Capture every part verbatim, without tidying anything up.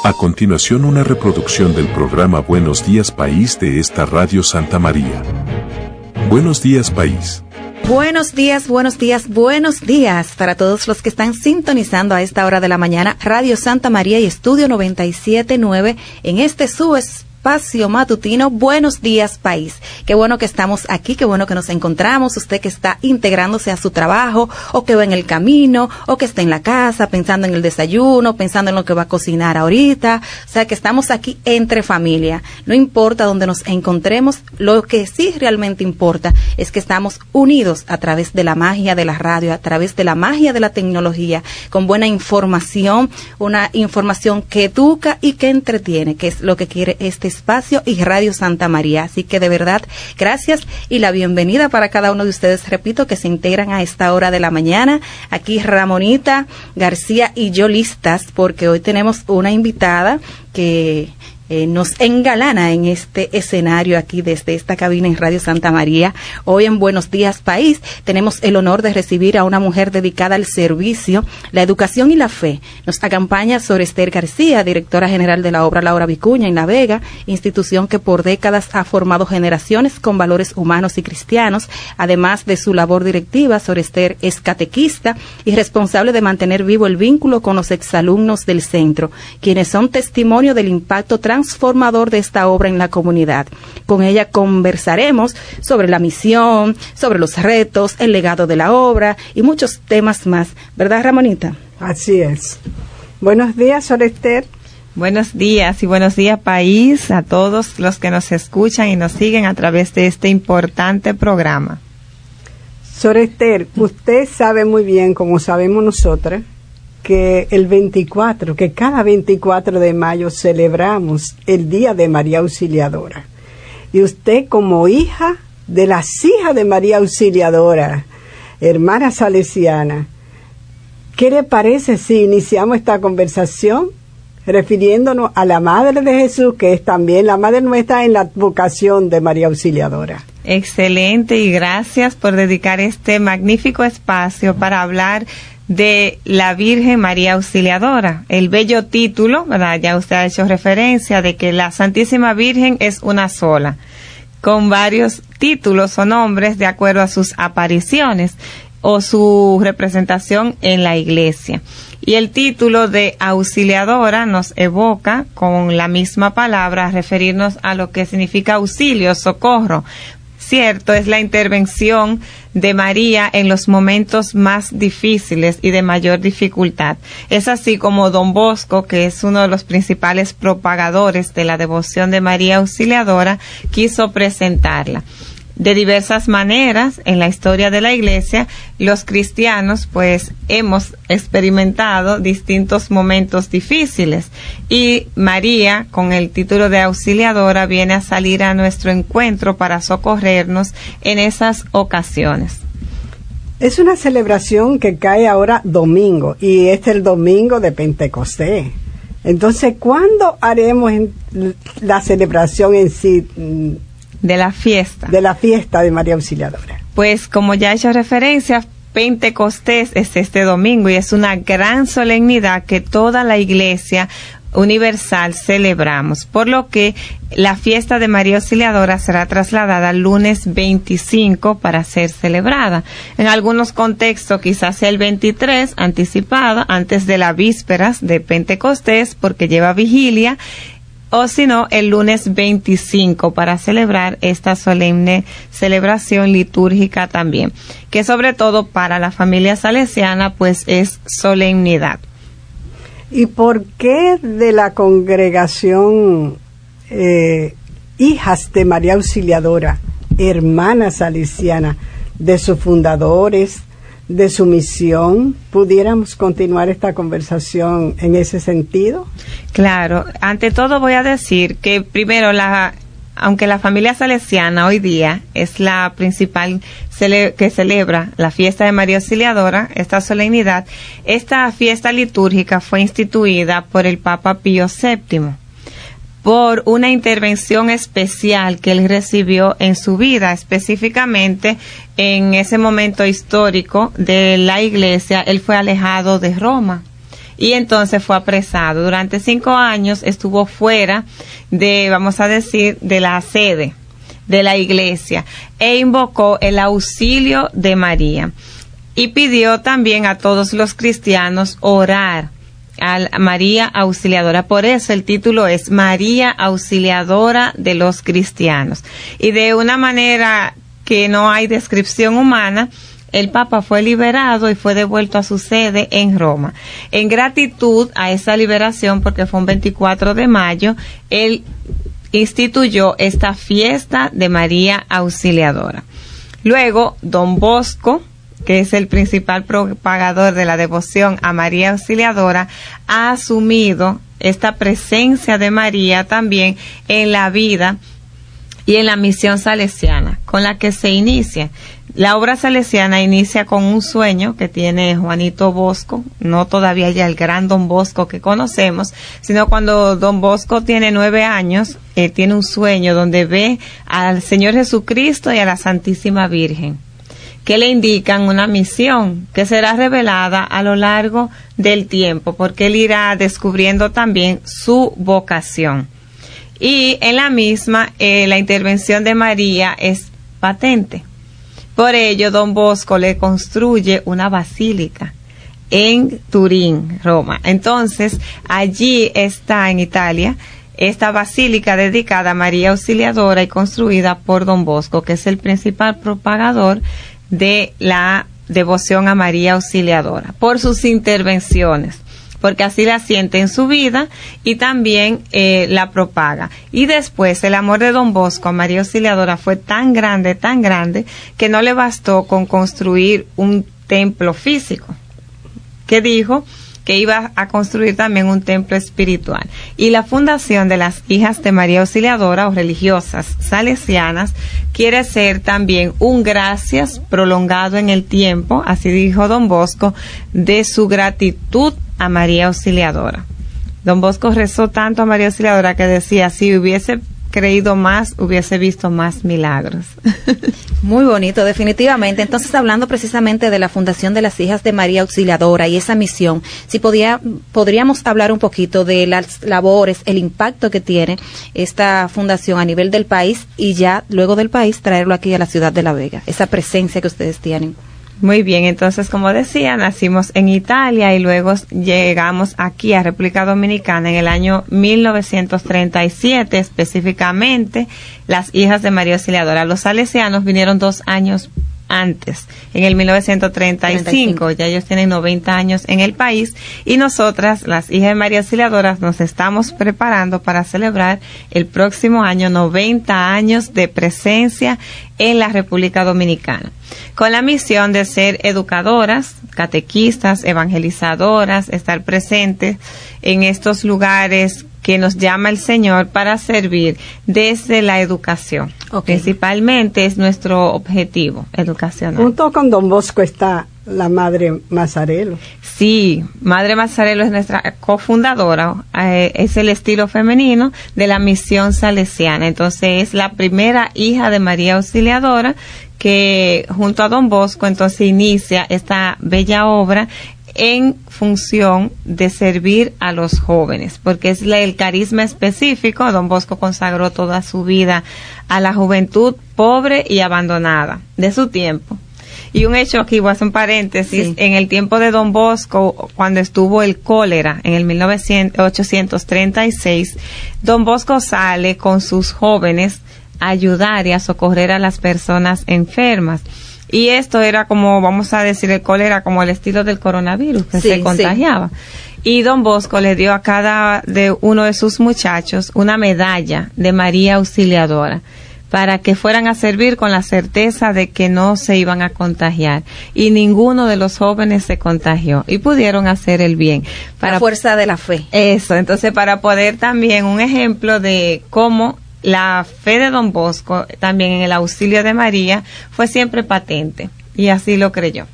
A continuación, una reproducción del programa Buenos Días País de esta Radio Santa María. Buenos días, País. Buenos días, buenos días, buenos días para todos los que están sintonizando a esta hora de la mañana Radio Santa María y Estudio noventa y siete punto nueve en este su espacio matutino. Buenos días, País. Qué bueno que estamos aquí, qué bueno que nos encontramos. Usted que está integrándose a su trabajo, o que va en el camino, o que está en la casa pensando en el desayuno, pensando en lo que va a cocinar ahorita. O sea, que estamos aquí entre familia. No importa dónde nos encontremos, lo que sí realmente importa es que estamos unidos a través de la magia de la radio, a través de la magia de la tecnología, con buena información, una información que educa y que entretiene, que es lo que quiere este espacio y Radio Santa María. Así que de verdad, gracias y la bienvenida para cada uno de ustedes, repito, que se integran a esta hora de la mañana. Aquí Ramonita García y yo listas, porque hoy tenemos una invitada que Eh, nos engalana en este escenario aquí desde esta cabina en Radio Santa María. Hoy en Buenos Días País tenemos el honor de recibir a una mujer dedicada al servicio, la educación y la fe. Nos acompaña Sor Esther García, directora general de la obra Laura Vicuña en La Vega, institución que por décadas ha formado generaciones con valores humanos y cristianos. Además de su labor directiva, Sor Esther es catequista y responsable de mantener vivo el vínculo con los exalumnos del centro, quienes son testimonio del impacto transformador transformador de esta obra en la comunidad. Con ella conversaremos sobre la misión, sobre los retos, el legado de la obra y muchos temas más. ¿Verdad, Ramonita? Así es. Buenos días, Sor Esther. Buenos días y buenos días, País, a todos los que nos escuchan y nos siguen a través de este importante programa. Sor Esther, usted sabe muy bien, como sabemos nosotras, que el veinticuatro, que cada veinticuatro de mayo celebramos el Día de María Auxiliadora. Y usted, como hija de las hijas de María Auxiliadora, hermana salesiana, ¿qué le parece si iniciamos esta conversación refiriéndonos a la Madre de Jesús, que es también la Madre nuestra en la vocación de María Auxiliadora? Excelente, y gracias por dedicar este magnífico espacio para hablar de la Virgen María Auxiliadora. El bello título, ¿verdad? Ya usted ha hecho referencia de que la Santísima Virgen es una sola, con varios títulos o nombres de acuerdo a sus apariciones o su representación en la iglesia. Y el título de Auxiliadora nos evoca con la misma palabra a referirnos a lo que significa auxilio, socorro. Cierto, es la intervención de María en los momentos más difíciles y de mayor dificultad. Es así como Don Bosco, que es uno de los principales propagadores de la devoción de María Auxiliadora, quiso presentarla. De diversas maneras, en la historia de la Iglesia, los cristianos pues hemos experimentado distintos momentos difíciles, y María, con el título de Auxiliadora, viene a salir a nuestro encuentro para socorrernos en esas ocasiones. Es una celebración que cae ahora domingo, y este es el domingo de Pentecostés. Entonces, ¿cuándo haremos la celebración en sí? De la fiesta. De la fiesta de María Auxiliadora. Pues como ya he hecho referencia, Pentecostés es este domingo y es una gran solemnidad que toda la Iglesia universal celebramos, por lo que la fiesta de María Auxiliadora será trasladada al lunes veinticinco para ser celebrada. En algunos contextos quizás sea el veintitrés, anticipada antes de las vísperas de Pentecostés, porque lleva vigilia, o si no, el lunes veinticinco para celebrar esta solemne celebración litúrgica también, que sobre todo para la familia salesiana pues es solemnidad. ¿Y por qué de la congregación eh, Hijas de María Auxiliadora, hermanas salesianas, de sus fundadores, de su misión, pudiéramos continuar esta conversación en ese sentido? Claro, ante todo voy a decir que primero, la, aunque la familia salesiana hoy día es la principal cele, que celebra la fiesta de María Auxiliadora, esta solemnidad, esta fiesta litúrgica fue instituida por el Papa Pío séptimo. Por una intervención especial que él recibió en su vida, específicamente en ese momento histórico de la Iglesia. Él fue alejado de Roma y entonces fue apresado. Durante cinco años estuvo fuera de, vamos a decir, de la sede de la iglesia, e invocó el auxilio de María. Y pidió también a todos los cristianos orar a María Auxiliadora. Por eso el título es María Auxiliadora de los cristianos. Y de una manera que no hay descripción humana, el Papa fue liberado y fue devuelto a su sede en Roma. En gratitud a esa liberación, porque fue un veinticuatro de mayo, él instituyó esta fiesta de María Auxiliadora. Luego, Don Bosco, que es el principal propagador de la devoción a María Auxiliadora, ha asumido esta presencia de María también en la vida y en la misión salesiana con la que se inicia. La obra salesiana inicia con un sueño que tiene Juanito Bosco, no todavía ya el gran Don Bosco que conocemos, sino cuando Don Bosco tiene nueve años, él tiene un sueño donde ve al Señor Jesucristo y a la Santísima Virgen, que le indican una misión que será revelada a lo largo del tiempo, porque él irá descubriendo también su vocación. Y en la misma, eh, la intervención de María es patente. Por ello, Don Bosco le construye una basílica en Turín, Roma. Entonces, allí está en Italia esta basílica dedicada a María Auxiliadora y construida por Don Bosco, que es el principal propagador de la devoción a María Auxiliadora, por sus intervenciones, porque así la siente en su vida y también eh, la propaga. Y después el amor de Don Bosco a María Auxiliadora fue tan grande, tan grande, que no le bastó con construir un templo físico, que dijo que iba a construir también un templo espiritual. Y la fundación de las Hijas de María Auxiliadora, o religiosas salesianas, quiere ser también un gracias prolongado en el tiempo, así dijo Don Bosco, de su gratitud a María Auxiliadora. Don Bosco rezó tanto a María Auxiliadora que decía, si hubiese creído más, hubiese visto más milagros. Muy bonito, definitivamente. Entonces, hablando precisamente de la Fundación de las Hijas de María Auxiliadora y esa misión, si podía, podríamos hablar un poquito de las labores, el impacto que tiene esta fundación a nivel del país y ya luego del país traerlo aquí a la ciudad de La Vega, esa presencia que ustedes tienen. Muy bien, entonces, como decía, nacimos en Italia y luego llegamos aquí a República Dominicana en el año mil novecientos treinta y siete, específicamente las Hijas de María Auxiliadora. Los salesianos vinieron dos años antes, en el mil novecientos treinta y cinco, treinta y cinco. Ya ellos tienen noventa años en el país y nosotras, las Hijas de María Auxiliadora, nos estamos preparando para celebrar el próximo año noventa años de presencia en la República Dominicana, con la misión de ser educadoras, catequistas, evangelizadoras, estar presentes en estos lugares que nos llama el Señor para servir desde la educación. Okay. Principalmente es nuestro objetivo educacional. Junto con Don Bosco está la Madre Mazzarello. Sí, Madre Mazzarello es nuestra cofundadora, eh, es el estilo femenino de la misión salesiana. Entonces es la primera hija de María Auxiliadora que junto a Don Bosco entonces inicia esta bella obra en función de servir a los jóvenes, porque es la, el carisma específico. Don Bosco consagró toda su vida a la juventud pobre y abandonada de su tiempo. Y un hecho aquí, voy a hacer un paréntesis, sí. En el tiempo de Don Bosco, cuando estuvo el cólera en el mil ochocientos treinta y seis, Don Bosco sale con sus jóvenes a ayudar y a socorrer a las personas enfermas. Y esto era como, vamos a decir, el cólera como el estilo del coronavirus, que sí, se contagiaba. Sí. Y Don Bosco le dio a cada de uno de sus muchachos una medalla de María Auxiliadora para que fueran a servir con la certeza de que no se iban a contagiar. Y ninguno de los jóvenes se contagió y pudieron hacer el bien. Para la fuerza de la fe. Eso, entonces para poder también un ejemplo de cómo la fe de Don Bosco, también en el auxilio de María, fue siempre patente, y así lo creyó.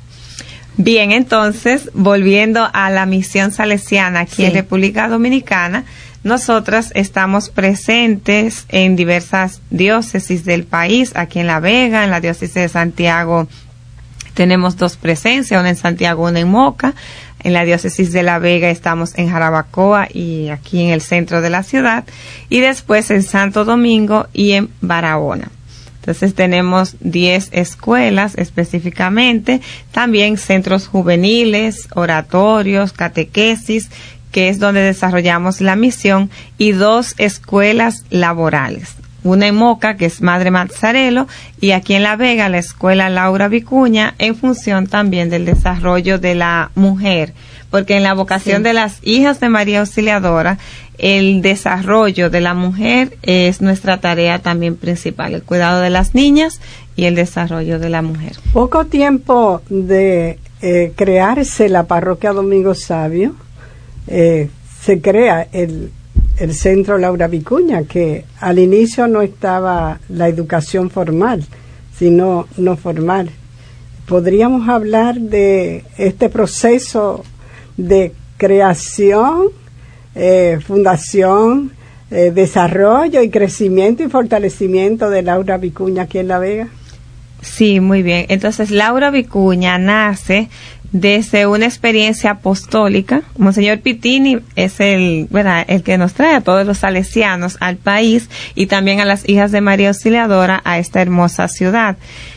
Bien, entonces, volviendo a la misión salesiana aquí sí. En República Dominicana, nosotras estamos presentes en diversas diócesis del país, aquí en La Vega, en la diócesis de Santiago Tenemos dos presencias, una en Santiago, una en Moca. En la diócesis de La Vega estamos en Jarabacoa y aquí en el centro de la ciudad. Y después en Santo Domingo y en Barahona. Entonces tenemos diez escuelas específicamente, también centros juveniles, oratorios, catequesis, que es donde desarrollamos la misión, y dos escuelas laborales. Una en Moca, que es Madre Mazzarello, y aquí en La Vega, la escuela Laura Vicuña, en función también del desarrollo de la mujer, porque en la vocación sí. de las hijas de María Auxiliadora, el desarrollo de la mujer es nuestra tarea también principal, el cuidado de las niñas y el desarrollo de la mujer. Poco tiempo de eh, crearse la parroquia Domingo Sabio, eh, se crea el el Centro Laura Vicuña, que al inicio no estaba la educación formal, sino no formal. ¿Podríamos hablar de este proceso de creación, eh, fundación, eh, desarrollo y crecimiento y fortalecimiento de Laura Vicuña aquí en La Vega? Sí, muy bien. Entonces, Laura Vicuña nace desde una experiencia apostólica. Monseñor Pitini es el, ¿verdad?, el que nos trae a todos los salesianos al país y también a las hijas de María Auxiliadora a esta hermosa ciudad.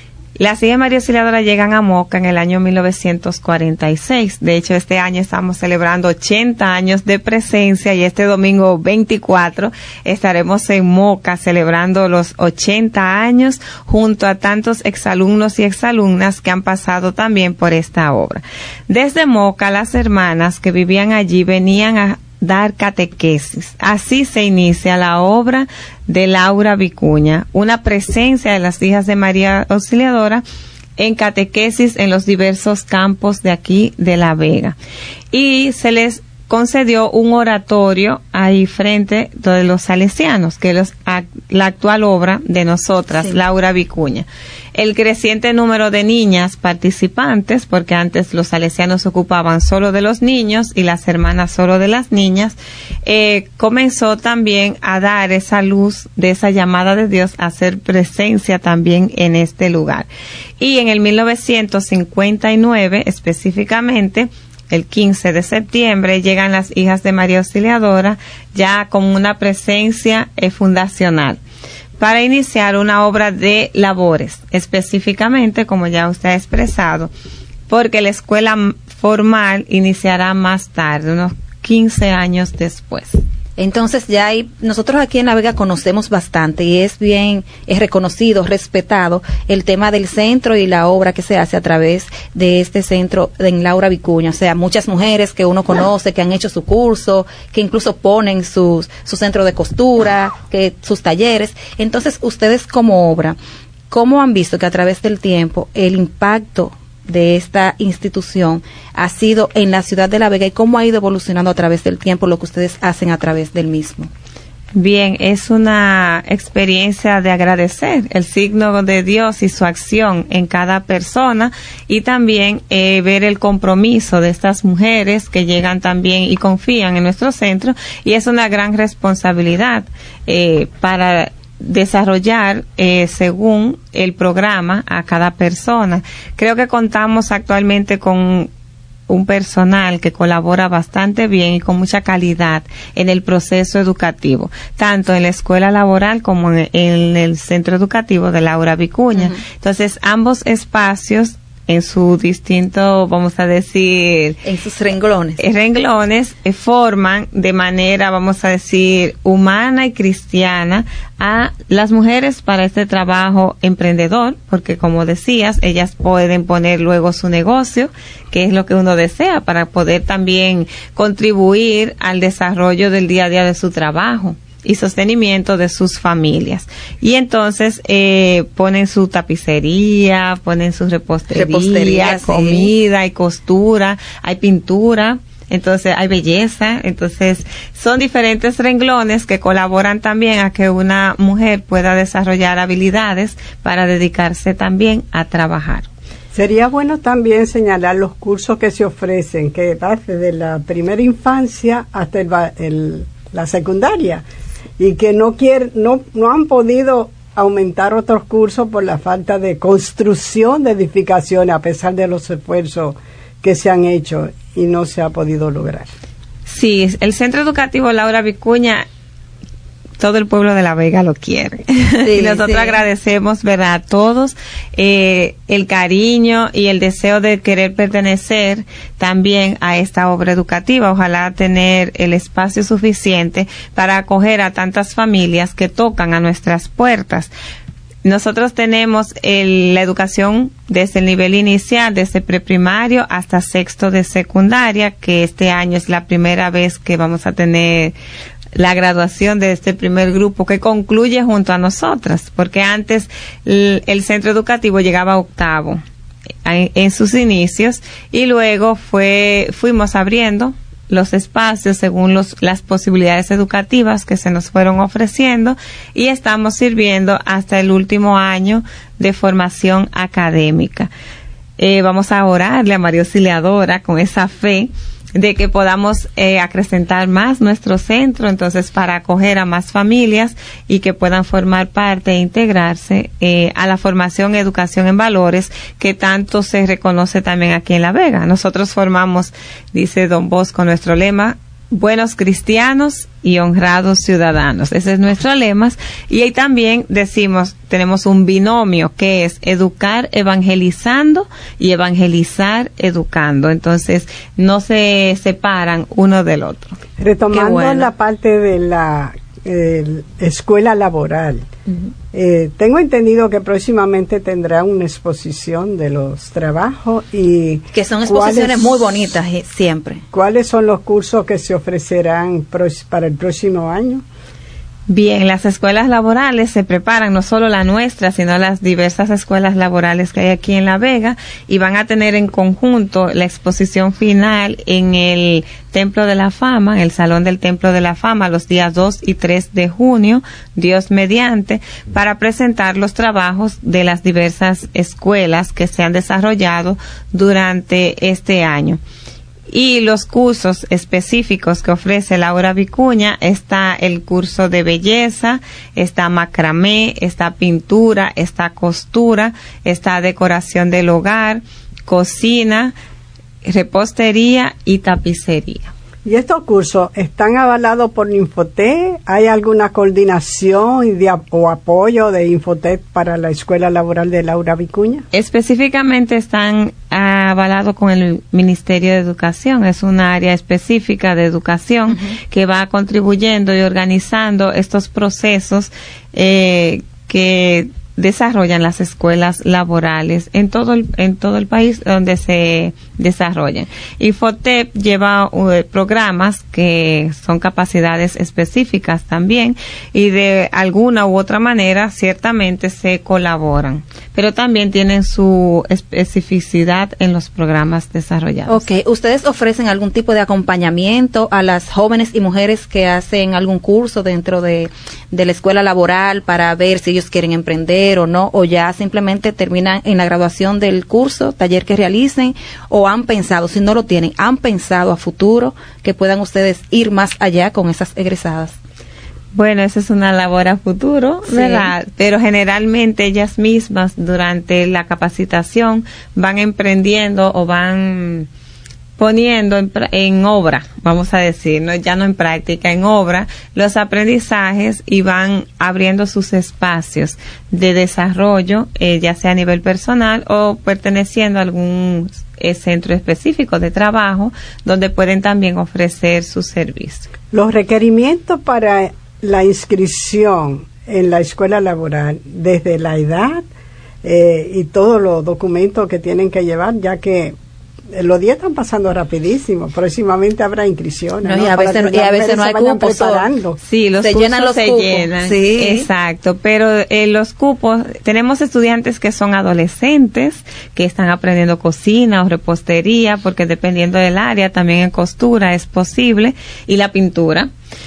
Las hijas de María Auxiliadora llegan a Moca en el año mil novecientos cuarenta y seis. De hecho, este año estamos celebrando ochenta años de presencia y este domingo veinticuatro estaremos en Moca celebrando los ochenta años junto a tantos exalumnos y exalumnas que han pasado también por esta obra. Desde Moca, las hermanas que vivían allí venían a dar catequesis. Así se inicia la obra de Laura Vicuña, una presencia de las hijas de María Auxiliadora en catequesis en los diversos campos de aquí de La Vega. Y se les concedió un oratorio ahí frente de los salesianos, que es la actual obra de nosotras, sí. Laura Vicuña. El creciente número de niñas participantes, porque antes los salesianos ocupaban solo de los niños y las hermanas solo de las niñas, eh, comenzó también a dar esa luz de esa llamada de Dios a hacer presencia también en este lugar. Y en el mil novecientos cincuenta y nueve, específicamente, el quince de septiembre, llegan las hijas de María Auxiliadora ya con una presencia eh, fundacional para iniciar una obra de labores, específicamente, como ya usted ha expresado, porque la escuela formal iniciará más tarde, unos quince años después. Entonces ya hay, nosotros aquí en La Vega conocemos bastante y es bien, es reconocido, respetado el tema del centro y la obra que se hace a través de este centro en Laura Vicuña. O sea, muchas mujeres que uno conoce, que han hecho su curso, que incluso ponen sus, su centro de costura, que sus talleres. Entonces, ustedes como obra, ¿cómo han visto que a través del tiempo el impacto de esta institución ha sido en la ciudad de La Vega y cómo ha ido evolucionando a través del tiempo lo que ustedes hacen a través del mismo? Bien, es una experiencia de agradecer el signo de Dios y su acción en cada persona y también eh, ver el compromiso de estas mujeres que llegan también y confían en nuestro centro, y es una gran responsabilidad eh, para desarrollar eh, según el programa a cada persona. Creo que contamos actualmente con un personal que colabora bastante bien y con mucha calidad en el proceso educativo, tanto en la escuela laboral como en, en el centro educativo de Laura Vicuña. Uh-huh. Entonces, ambos espacios en su distinto, vamos a decir, en sus renglones, renglones eh, forman de manera, vamos a decir, humana y cristiana a las mujeres para este trabajo emprendedor, porque como decías, ellas pueden poner luego su negocio, que es lo que uno desea, para poder también contribuir al desarrollo del día a día de su trabajo y sostenimiento de sus familias. Y entonces eh, ponen su tapicería, ponen su repostería, repostería comida, sí. Hay costura, hay pintura, entonces hay belleza. Entonces son diferentes renglones que colaboran también a que una mujer pueda desarrollar habilidades para dedicarse también a trabajar. Sería bueno también señalar los cursos que se ofrecen, que va desde la primera infancia hasta el, el, la secundaria, y que no quieren, no, no han podido aumentar otros cursos por la falta de construcción de edificaciones, a pesar de los esfuerzos que se han hecho y no se ha podido lograr. Sí, el Centro Educativo Laura Vicuña, todo el pueblo de La Vega lo quiere. Sí, y nosotros sí. agradecemos, ¿verdad?, a todos eh, el cariño y el deseo de querer pertenecer también a esta obra educativa. Ojalá tener el espacio suficiente para acoger a tantas familias que tocan a nuestras puertas. Nosotros tenemos el, la educación desde el nivel inicial, desde preprimario hasta sexto de secundaria, que este año es la primera vez que vamos a tener la graduación de este primer grupo que concluye junto a nosotras, porque antes el, el centro educativo llegaba a octavo en, en sus inicios y luego fue fuimos abriendo los espacios según los, las posibilidades educativas que se nos fueron ofreciendo y estamos sirviendo hasta el último año de formación académica. Eh, vamos a orarle a María Auxiliadora con esa fe de que podamos eh, acrecentar más nuestro centro, entonces para acoger a más familias y que puedan formar parte e integrarse eh, a la formación y educación en valores que tanto se reconoce también aquí en La Vega. Nosotros formamos, dice Don Bosco, nuestro lema, buenos cristianos y honrados ciudadanos. Ese es nuestro lema. Y ahí también decimos, tenemos un binomio que es educar evangelizando y evangelizar educando. Entonces, no se separan uno del otro. Retomando bueno. la parte de la eh, escuela laboral, uh-huh. eh, tengo entendido que próximamente tendrá una exposición de los trabajos y que son exposiciones muy bonitas eh, siempre. ¿Cuáles son los cursos que se ofrecerán pros, para el próximo año? Bien, las escuelas laborales se preparan, no solo la nuestra, sino las diversas escuelas laborales que hay aquí en La Vega, y van a tener en conjunto la exposición final en el Templo de la Fama, en el Salón del Templo de la Fama, los días dos y tres de junio, Dios mediante, para presentar los trabajos de las diversas escuelas que se han desarrollado durante este año. Y los cursos específicos que ofrece Laura Vicuña, está el curso de belleza, está macramé, está pintura, está costura, está decoración del hogar, cocina, repostería y tapicería. ¿Y estos cursos están avalados por Infotep? ¿Hay alguna coordinación y de, o apoyo de Infotep para la Escuela Laboral de Laura Vicuña? Específicamente están avalados con el Ministerio de Educación. Es una área específica de educación uh-huh. que va contribuyendo y organizando estos procesos eh, que desarrollan las escuelas laborales en todo el, en todo el país donde se desarrollan. Infotep lleva uh, programas que son capacidades específicas también y de alguna u otra manera ciertamente se colaboran, pero también tienen su especificidad en los programas desarrollados. Ok, ¿ustedes ofrecen algún tipo de acompañamiento a las jóvenes y mujeres que hacen algún curso dentro de, de la escuela laboral para ver si ellos quieren emprender o no, o ya simplemente terminan en la graduación del curso, taller que realicen, o han pensado, si no lo tienen, han pensado a futuro que puedan ustedes ir más allá con esas egresadas? Bueno, esa es una labor a futuro, ¿verdad? Sí. Pero generalmente ellas mismas durante la capacitación van emprendiendo o van poniendo en, en obra, vamos a decir, no, ya no en práctica, en obra, los aprendizajes y van abriendo sus espacios de desarrollo, eh, ya sea a nivel personal o perteneciendo a algún eh, centro específico de trabajo donde pueden también ofrecer sus servicios. Los requerimientos para la inscripción en la escuela laboral, desde la edad eh, y todos los documentos que tienen que llevar, ya que los días están pasando rapidísimo. Próximamente habrá inscripciones. No, ¿no? Y a veces, y a veces no hay cupos. Sí, los se cursos llenan los se cupos. llenan. Sí. Exacto. Pero eh, los cupos, tenemos estudiantes que son adolescentes, que están aprendiendo cocina o repostería, porque dependiendo del área, también en costura es posible, y la pintura.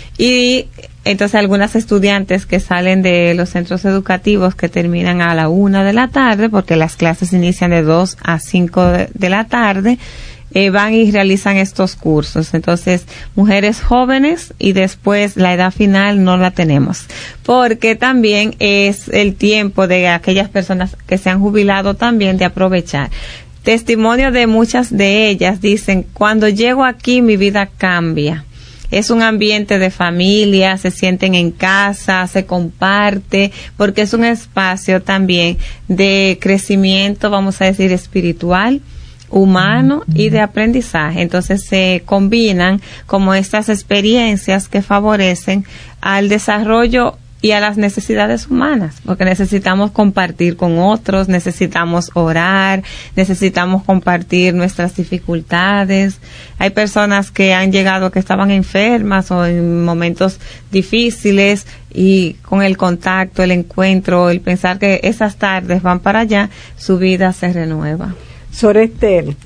Y entonces algunas estudiantes que salen de los centros educativos que terminan a la una de la tarde, porque las clases inician de dos a cinco de, de la tarde, eh, van y realizan estos cursos. Entonces, mujeres jóvenes y después la edad final no la tenemos, porque también es el tiempo de aquellas personas que se han jubilado también de aprovechar. Testimonio de muchas de ellas dicen, cuando llego aquí mi vida cambia. Es un ambiente de familia, se sienten en casa, se comparte, porque es un espacio también de crecimiento, vamos a decir, espiritual, humano y de aprendizaje. Entonces se combinan como estas experiencias que favorecen al desarrollo y a las necesidades humanas, porque necesitamos compartir con otros, necesitamos orar, necesitamos compartir nuestras dificultades. Hay personas que han llegado que estaban enfermas o en momentos difíciles, y con el contacto, el encuentro, el pensar que esas tardes van para allá, su vida se renueva. Sor Ester,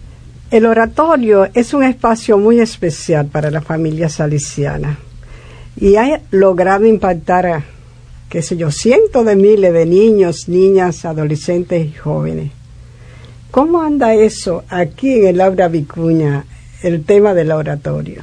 el oratorio es un espacio muy especial para la familia salesiana. Y ha logrado impactar a, qué sé yo, cientos de miles de niños, niñas, adolescentes y jóvenes. ¿Cómo anda eso aquí en el Aula Vicuña, el tema del oratorio?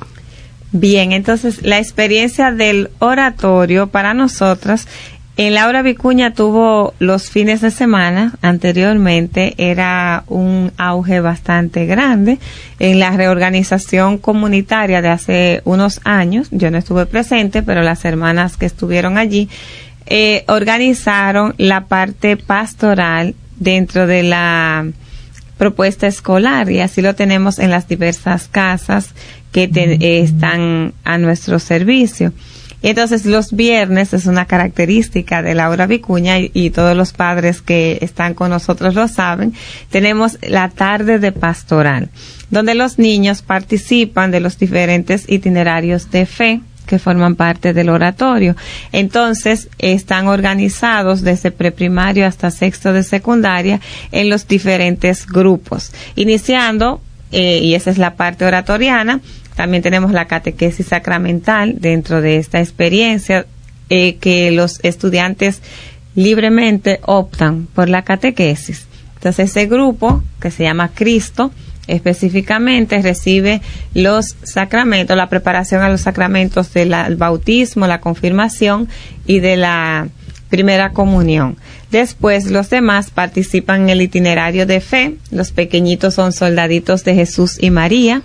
Bien, entonces la experiencia del oratorio para nosotras, en Laura Vicuña tuvo los fines de semana, anteriormente era un auge bastante grande. En la reorganización comunitaria de hace unos años, yo no estuve presente, pero las hermanas que estuvieron allí, eh, organizaron la parte pastoral dentro de la propuesta escolar, y así lo tenemos en las diversas casas que te, eh, están a nuestro servicio. Y entonces los viernes es una característica de Laura Vicuña, y, y todos los padres que están con nosotros lo saben, tenemos la tarde de pastoral, donde los niños participan de los diferentes itinerarios de fe que forman parte del oratorio. Entonces están organizados desde preprimario hasta sexto de secundaria en los diferentes grupos, iniciando, eh, y esa es la parte oratoriana. También tenemos la catequesis sacramental dentro de esta experiencia, eh, que los estudiantes libremente optan por la catequesis. Entonces ese grupo, que se llama Cristo, específicamente recibe los sacramentos, la preparación a los sacramentos del bautismo, la confirmación y de la primera comunión. Después los demás participan en el itinerario de fe. Los pequeñitos son soldaditos de Jesús y María.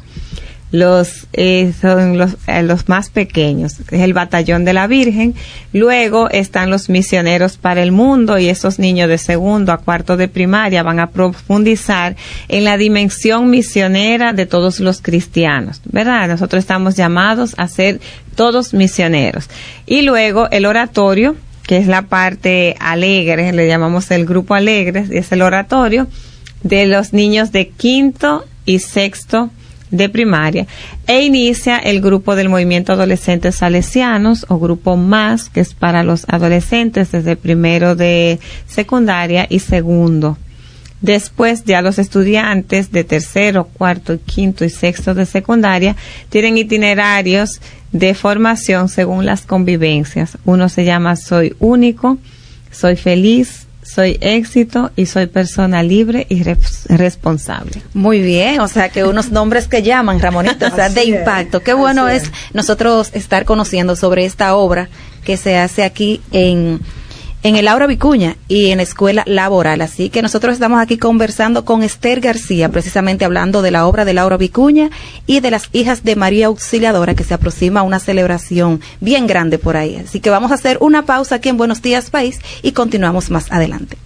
Los eh, son los, eh, los más pequeños, es el batallón de la Virgen. Luego están los misioneros para el mundo, y esos niños de segundo a cuarto de primaria van a profundizar en la dimensión misionera de todos los cristianos, ¿verdad? Nosotros estamos llamados a ser todos misioneros. Y luego el oratorio, que es la parte alegre, le llamamos el grupo alegre, y es el oratorio de los niños de quinto y sexto de primaria, e inicia el grupo del movimiento adolescentes salesianos, o grupo más, que es para los adolescentes desde primero de secundaria y segundo. Después ya los estudiantes de tercero, cuarto, quinto y sexto de secundaria tienen itinerarios de formación según las convivencias. Uno se llama Soy Único, Soy Feliz, Soy Éxito y Soy Persona Libre y res- Responsable. Muy bien, o sea que unos nombres que llaman, Ramonita, o sea, de impacto. Qué bueno es nosotros estar conociendo sobre esta obra que se hace aquí en en el Laura Vicuña y en la Escuela Laboral. Así que nosotros estamos aquí conversando con Ester García, precisamente hablando de la obra de Laura Vicuña y de las hijas de María Auxiliadora, que se aproxima a una celebración bien grande por ahí. Así que vamos a hacer una pausa aquí en Buenos Días País y continuamos más adelante.